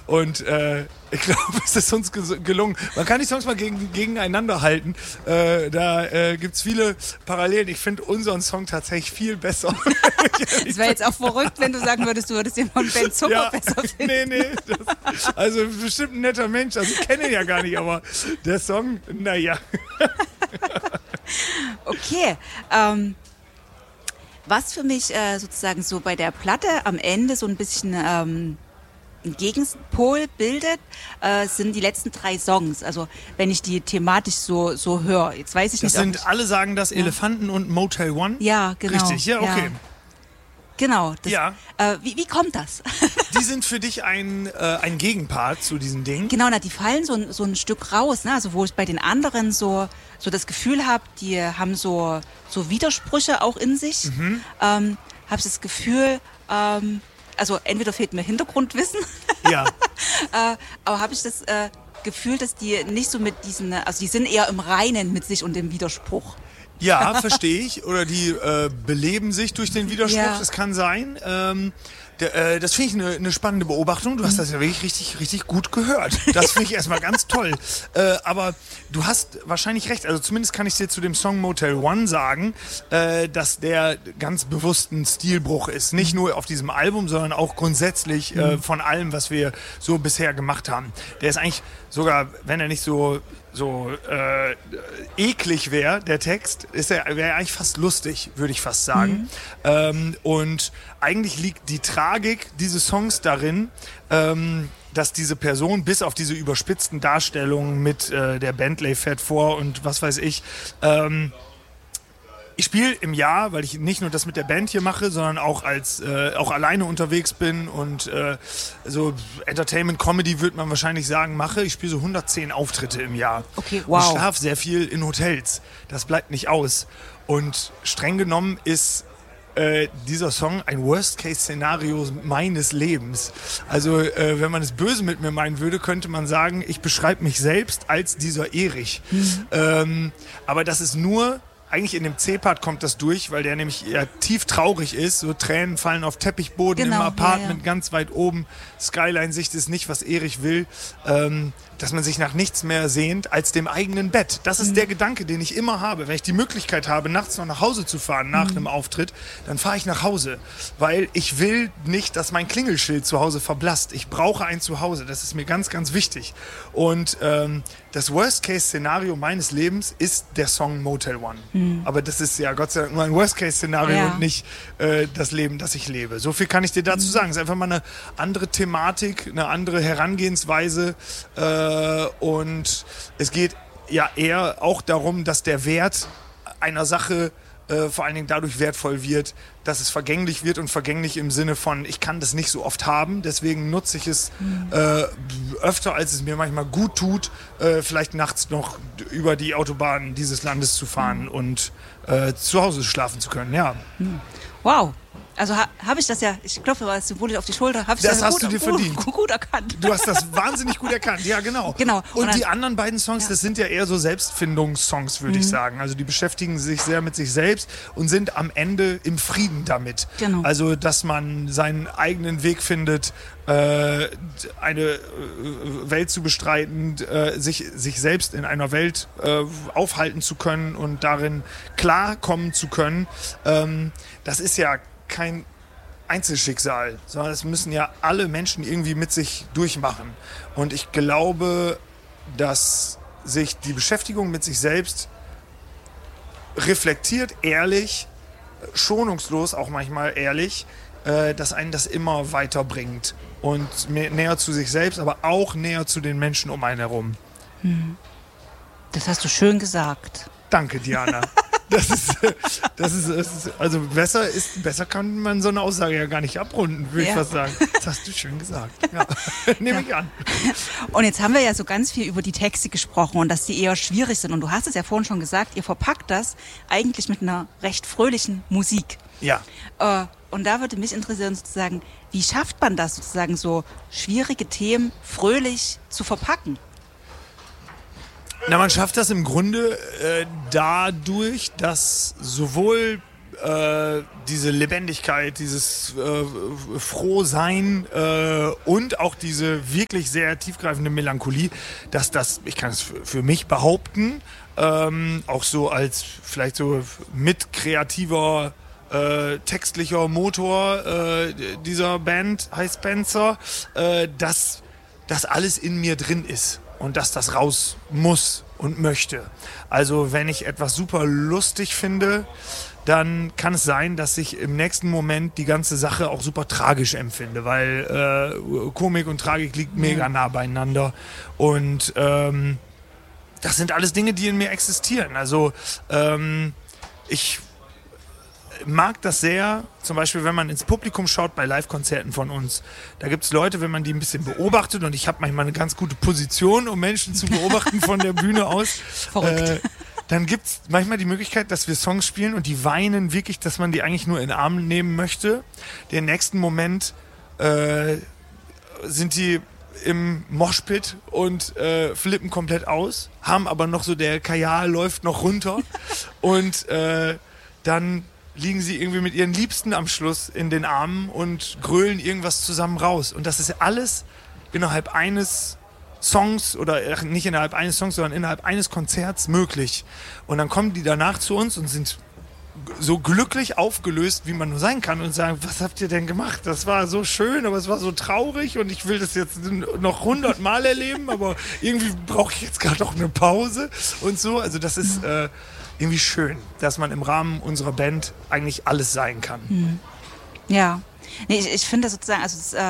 Und ich glaube, es ist uns gelungen. Man kann die Songs mal gegeneinander halten. Da gibt es viele Parallelen. Ich finde unseren Song tatsächlich viel besser. Es wäre jetzt auch verrückt, wenn du sagen würdest, du würdest den von Ben Zucker besser finden. Nee. Also bestimmt ein netter Mensch. Also ich kenne ihn ja gar nicht, aber der Song, naja. Okay. Was für mich sozusagen so bei der Platte am Ende so ein bisschen einen Gegenpol bildet, sind die letzten 3 Songs. Also wenn ich die thematisch so höre. Jetzt weiß ich das nicht, sind, alle sagen das, Elefanten und Motel One? Ja, genau. Richtig, ja, okay. Ja. Genau. Das, ja. Wie kommt das? Die sind für dich ein Gegenpart zu diesen Dingen? Genau, die fallen so ein Stück raus. Ne? Also wo ich bei den anderen so das Gefühl habe, die haben so Widersprüche auch in sich. Habe ich das Gefühl, also entweder fehlt mir Hintergrundwissen, ja. aber habe ich das Gefühl, dass die nicht so mit diesen, also die sind eher im Reinen mit sich und dem Widerspruch. Ja, verstehe ich. Oder die beleben sich durch den Widerspruch, das kann sein. Das finde ich eine spannende Beobachtung. Du hast das ja wirklich richtig, richtig gut gehört. Das finde ich erstmal ganz toll. Aber du hast wahrscheinlich recht. Also zumindest kann ich dir zu dem Song Motel One sagen, dass der ganz bewusst ein Stilbruch ist. Nicht nur auf diesem Album, sondern auch grundsätzlich von allem, was wir so bisher gemacht haben. Der ist eigentlich sogar, wenn er nicht so eklig wäre, der Text, wäre er eigentlich fast lustig, würde ich fast sagen. Und eigentlich liegt die Tragik dieses Songs darin, dass diese Person bis auf diese überspitzten Darstellungen mit der Bentley fährt vor und was weiß ich, ich spiele im Jahr, weil ich nicht nur das mit der Band hier mache, sondern auch auch alleine unterwegs bin und so Entertainment Comedy würde man wahrscheinlich sagen mache. Ich spiele so 110 Auftritte im Jahr. Okay, wow. Und schlafe sehr viel in Hotels. Das bleibt nicht aus. Und streng genommen ist dieser Song ein Worst-Case-Szenario meines Lebens. Also wenn man es böse mit mir meinen würde, könnte man sagen, ich beschreibe mich selbst als dieser Erich. Aber das ist nur... Eigentlich in dem C-Part kommt das durch, weil der nämlich eher tief traurig ist. So Tränen fallen auf Teppichboden im Apartment ganz weit oben. Skyline-Sicht ist nicht, was Erich will. Dass man sich nach nichts mehr sehnt als dem eigenen Bett. Das ist der Gedanke, den ich immer habe. Wenn ich die Möglichkeit habe, nachts noch nach Hause zu fahren nach einem Auftritt, dann fahre ich nach Hause. Weil ich will nicht, dass mein Klingelschild zu Hause verblasst. Ich brauche ein Zuhause. Das ist mir ganz, ganz wichtig. Und das Worst-Case-Szenario meines Lebens ist der Song Motel One. Aber das ist ja Gott sei Dank nur ein Worst-Case-Szenario und nicht das Leben, das ich lebe. So viel kann ich dir dazu sagen. Es ist einfach mal eine andere Thematik, eine andere Herangehensweise. Und es geht ja eher auch darum, dass der Wert einer Sache vor allen Dingen dadurch wertvoll wird, dass es vergänglich wird und vergänglich im Sinne von, ich kann das nicht so oft haben, deswegen nutze ich es öfter, als es mir manchmal gut tut, vielleicht nachts noch über die Autobahnen dieses Landes zu fahren und zu Hause schlafen zu können, ja. Wow. Also habe ich das ja, ich klopfe mal symbolisch auf die Schulter, habe ich das hast du dir verdient. Gut erkannt. Du hast das wahnsinnig gut erkannt, ja genau. Und dann, die anderen beiden Songs, das sind ja eher so Selbstfindungssongs, würde ich sagen. Also die beschäftigen sich sehr mit sich selbst und sind am Ende im Frieden damit. Genau. Also dass man seinen eigenen Weg findet, eine Welt zu bestreiten, sich selbst in einer Welt aufhalten zu können und darin klarkommen zu können. Das ist ja kein Einzelschicksal, sondern es müssen ja alle Menschen irgendwie mit sich durchmachen. Und ich glaube, dass sich die Beschäftigung mit sich selbst reflektiert, ehrlich, schonungslos, auch manchmal ehrlich, dass einen das immer weiterbringt. Und näher zu sich selbst, aber auch näher zu den Menschen um einen herum. Das hast du schön gesagt. Danke, Diana. Das ist, also besser kann man so eine Aussage ja gar nicht abrunden, würde ich fast sagen. Das hast du schön gesagt. Ja. Nehme ich an. Und jetzt haben wir ja so ganz viel über die Texte gesprochen und dass die eher schwierig sind. Und du hast es ja vorhin schon gesagt, ihr verpackt das eigentlich mit einer recht fröhlichen Musik. Ja. Und da würde mich interessieren sozusagen, wie schafft man das sozusagen so schwierige Themen fröhlich zu verpacken? Na, man schafft das im Grunde dadurch, dass sowohl diese Lebendigkeit, dieses Frohsein und auch diese wirklich sehr tiefgreifende Melancholie, dass das, ich kann es für mich behaupten, auch so als vielleicht so mitkreativer textlicher Motor dieser Band, High Spencer, dass das alles in mir drin ist und dass das raus muss und möchte. Also wenn ich etwas super lustig finde, dann kann es sein, dass ich im nächsten Moment die ganze Sache auch super tragisch empfinde, weil Komik und Tragik liegt mega nah beieinander und das sind alles Dinge, die in mir existieren. Also ich mag das sehr, zum Beispiel, wenn man ins Publikum schaut bei Live-Konzerten von uns. Da gibt es Leute, wenn man die ein bisschen beobachtet, und ich habe manchmal eine ganz gute Position, um Menschen zu beobachten von der Bühne aus. Verrückt. Dann gibt es manchmal die Möglichkeit, dass wir Songs spielen und die weinen wirklich, dass man die eigentlich nur in den Arm nehmen möchte. Den nächsten Moment sind die im Moshpit und flippen komplett aus, haben aber noch so, der Kajal läuft noch runter und dann liegen sie irgendwie mit ihren Liebsten am Schluss in den Armen und grölen irgendwas zusammen raus. Und das ist alles innerhalb eines Songs, oder nicht innerhalb eines Songs, sondern innerhalb eines Konzerts möglich. Und dann kommen die danach zu uns und sind so glücklich aufgelöst, wie man nur sein kann, und sagen, was habt ihr denn gemacht? Das war so schön, aber es war so traurig und ich will das jetzt noch 100 Mal erleben, aber irgendwie brauche ich jetzt gerade noch eine Pause und so. Also das ist irgendwie schön, dass man im Rahmen unserer Band eigentlich alles sein kann. Ja, nee, ich finde das sozusagen,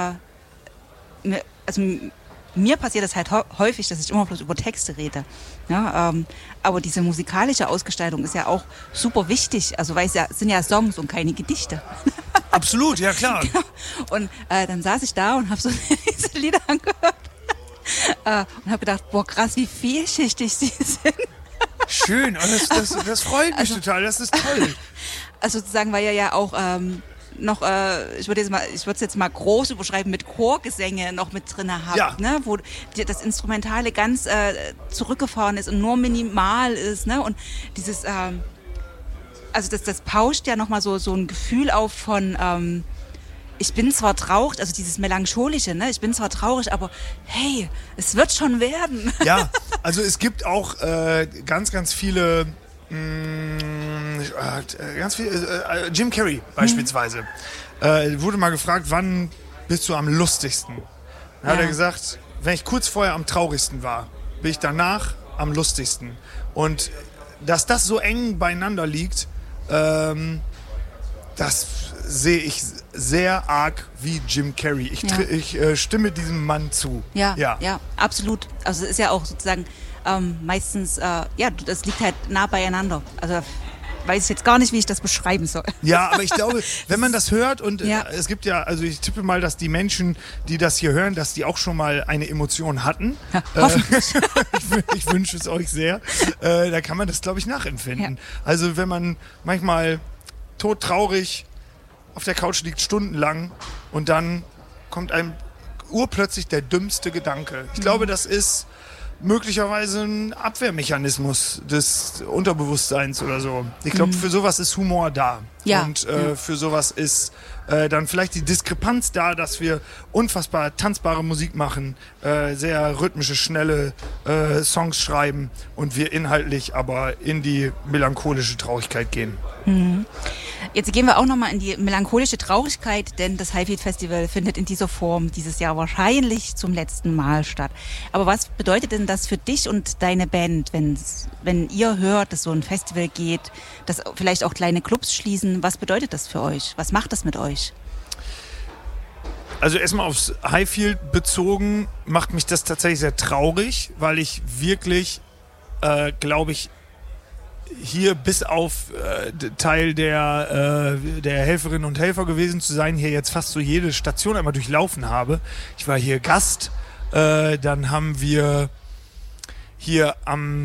mir passiert das halt häufig, dass ich immer bloß über Texte rede. Ja, aber diese musikalische Ausgestaltung ist ja auch super wichtig, also weil es sind ja Songs und keine Gedichte. Absolut, ja klar. Genau. Und dann saß ich da und habe so diese Lieder angehört und habe gedacht, boah krass, wie vielschichtig sie sind. Schön, das freut mich total, das ist toll. Also sozusagen, weil ihr ja auch noch, ich würde es jetzt mal groß überschreiben, mit Chorgesänge noch mit drin habt, ja. Ne? Wo das Instrumentale ganz zurückgefahren ist und nur minimal ist, ne? Und dieses, also das pauscht ja nochmal so ein Gefühl auf von, ich bin zwar traurig, also dieses Melancholische, ne? Ich bin zwar traurig, aber hey, es wird schon werden. Ja, also es gibt auch ganz, ganz viele, Jim Carrey beispielsweise, wurde mal gefragt, wann bist du am lustigsten? Dann hat er gesagt, wenn ich kurz vorher am traurigsten war, bin ich danach am lustigsten. Und dass das so eng beieinander liegt, das sehe ich sehr arg wie Jim Carrey. Ich stimme diesem Mann zu. Ja, absolut. Also es ist ja auch sozusagen meistens, das liegt halt nah beieinander. Also weiß ich jetzt gar nicht, wie ich das beschreiben soll. Ja, aber ich glaube, wenn man das hört und es gibt ja, also ich tippe mal, dass die Menschen, die das hier hören, dass die auch schon mal eine Emotion hatten. Ja, hoffentlich. Ich wünsche es euch sehr. Da kann man das, glaube ich, nachempfinden. Ja. Also wenn man manchmal todtraurig auf der Couch liegt, stundenlang, und dann kommt einem urplötzlich der dümmste Gedanke. Ich glaube, das ist möglicherweise ein Abwehrmechanismus des Unterbewusstseins oder so. Ich glaube, für sowas ist Humor da. Ja. Und für sowas ist dann vielleicht die Diskrepanz da, dass wir unfassbar tanzbare Musik machen, sehr rhythmische, schnelle Songs schreiben und wir inhaltlich aber in die melancholische Traurigkeit gehen. Mhm. Jetzt gehen wir auch nochmal in die melancholische Traurigkeit, denn das Highfield Festival findet in dieser Form dieses Jahr wahrscheinlich zum letzten Mal statt. Aber was bedeutet denn das für dich und deine Band, wenn ihr hört, dass so ein Festival geht, dass vielleicht auch kleine Clubs schließen? Was bedeutet das für euch? Was macht das mit euch? Also erstmal aufs Highfield bezogen macht mich das tatsächlich sehr traurig, weil ich wirklich, glaube ich, hier bis auf Teil der Helferinnen und Helfer gewesen zu sein, hier jetzt fast so jede Station einmal durchlaufen habe. Ich war hier Gast, dann haben wir hier am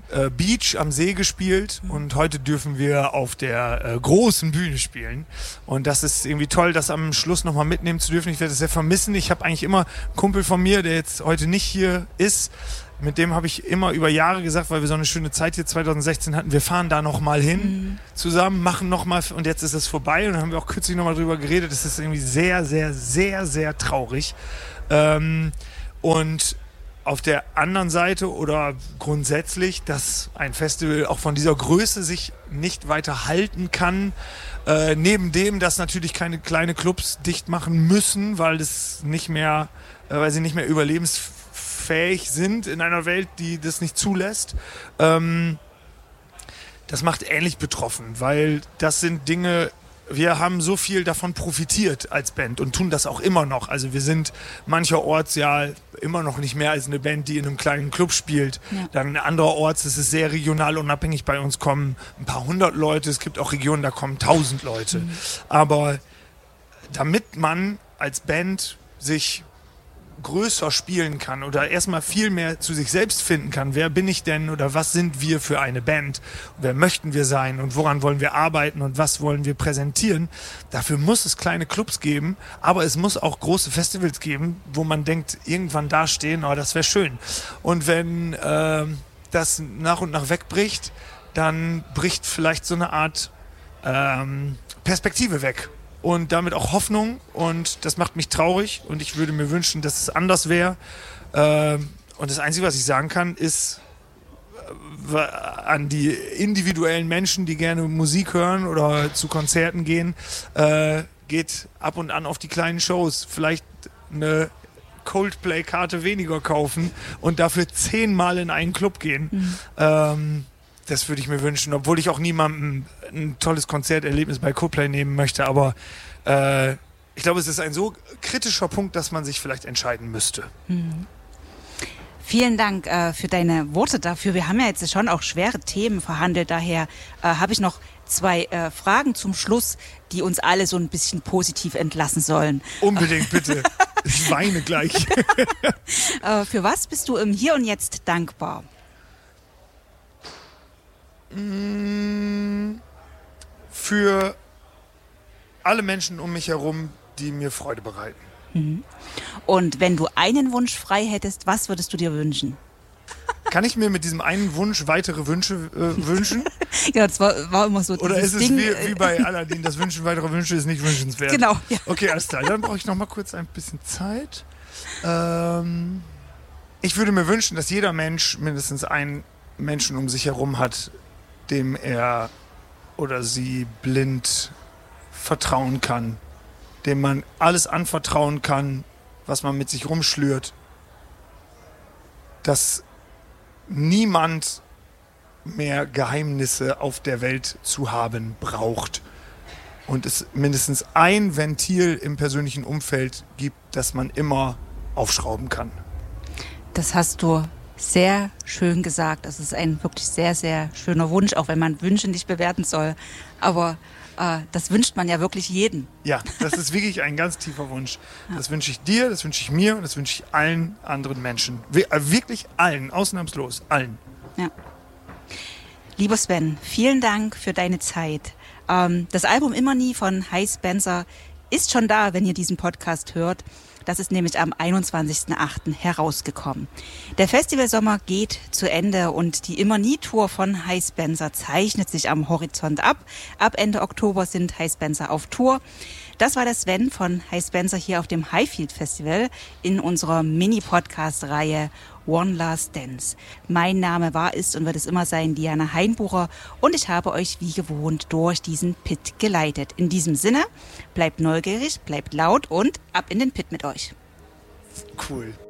Beach am See gespielt und heute dürfen wir auf der großen Bühne spielen. Und das ist irgendwie toll, das am Schluss nochmal mitnehmen zu dürfen. Ich werde es sehr vermissen. Ich habe eigentlich immer einen Kumpel von mir, der jetzt heute nicht hier ist, mit dem habe ich immer über Jahre gesagt, weil wir so eine schöne Zeit hier 2016 hatten, wir fahren da nochmal hin zusammen, machen nochmal und jetzt ist es vorbei und dann haben wir auch kürzlich nochmal drüber geredet. Das ist irgendwie sehr, sehr, sehr, sehr traurig. Und auf der anderen Seite oder grundsätzlich, dass ein Festival auch von dieser Größe sich nicht weiter halten kann, neben dem, dass natürlich keine kleine Clubs dicht machen müssen, weil sie nicht mehr überlebensfähig sind in einer Welt, die das nicht zulässt. Das macht ähnlich betroffen, weil das sind Dinge, wir haben so viel davon profitiert als Band und tun das auch immer noch. Also wir sind mancherorts ja immer noch nicht mehr als eine Band, die in einem kleinen Club spielt. Ja. Dann andererorts ist es sehr regional unabhängig. Bei uns kommen ein paar hundert Leute. Es gibt auch Regionen, da kommen 1000 Leute. Aber damit man als Band sich größer spielen kann oder erstmal viel mehr zu sich selbst finden kann. Wer bin ich denn oder was sind wir für eine Band? Wer möchten wir sein und woran wollen wir arbeiten und was wollen wir präsentieren? Dafür muss es kleine Clubs geben, aber es muss auch große Festivals geben, wo man denkt, irgendwann dastehen, oh, das wäre schön. Und wenn das nach und nach wegbricht, dann bricht vielleicht so eine Art Perspektive weg. Und damit auch Hoffnung und das macht mich traurig und ich würde mir wünschen, dass es anders wäre. Und das Einzige, was ich sagen kann, ist an die individuellen Menschen, die gerne Musik hören oder zu Konzerten gehen, geht ab und an auf die kleinen Shows. Vielleicht eine Coldplay-Karte weniger kaufen und dafür 10-mal in einen Club gehen. Das würde ich mir wünschen, obwohl ich auch niemandem ein tolles Konzerterlebnis bei Coldplay nehmen möchte. Aber ich glaube, es ist ein so kritischer Punkt, dass man sich vielleicht entscheiden müsste. Vielen Dank für deine Worte dafür. Wir haben ja jetzt schon auch schwere Themen verhandelt. Daher habe ich noch 2 Fragen zum Schluss, die uns alle so ein bisschen positiv entlassen sollen. Unbedingt, bitte. Ich weine gleich. Für was bist du im Hier und Jetzt dankbar? Für alle Menschen um mich herum, die mir Freude bereiten. Und wenn du einen Wunsch frei hättest, was würdest du dir wünschen? Kann ich mir mit diesem einen Wunsch weitere Wünsche wünschen? Ja, das war immer so. Oder ist es Ding, wie bei Aladdin, das Wünschen weiterer Wünsche ist nicht wünschenswert? Genau. Ja. Okay, alles klar. Dann brauche ich noch mal kurz ein bisschen Zeit. Ich würde mir wünschen, dass jeder Mensch mindestens einen Menschen um sich herum hat, dem er oder sie blind vertrauen kann, dem man alles anvertrauen kann, was man mit sich rumschlürt, dass niemand mehr Geheimnisse auf der Welt zu haben braucht und es mindestens ein Ventil im persönlichen Umfeld gibt, das man immer aufschrauben kann. Das hast du sehr schön gesagt. Das ist ein wirklich sehr, sehr schöner Wunsch, auch wenn man Wünsche nicht bewerten soll. Aber das wünscht man ja wirklich jedem. Ja, das ist wirklich ein ganz tiefer Wunsch. Das wünsche ich dir, das wünsche ich mir und das wünsche ich allen anderen Menschen. Wirklich allen, ausnahmslos, allen. Ja. Lieber Sven, vielen Dank für deine Zeit. Das Album Immer Nie von Hy Spencer ist schon da, wenn ihr diesen Podcast hört. Das ist nämlich am 21.08. herausgekommen. Der Festivalsommer geht zu Ende und die Immer-Nie-Tour von Hy Spencer zeichnet sich am Horizont ab. Ab Ende Oktober sind Hy Spencer auf Tour. Das war der Sven von Hy Spencer hier auf dem Highfield Festival in unserer Mini-Podcast-Reihe One Last Dance. Mein Name war, ist und wird es immer sein Diana Heinbucher und ich habe euch wie gewohnt durch diesen Pit geleitet. In diesem Sinne, bleibt neugierig, bleibt laut und ab in den Pit mit euch. Cool.